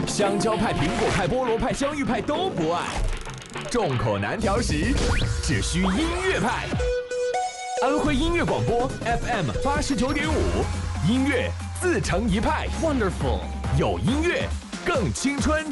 香蕉派、苹果派、菠萝派、香芋派都不爱，众口难调时，只需音乐派。安徽音乐广播 FM 89.5，音乐自成一派。Wonderful， 有音乐更青春。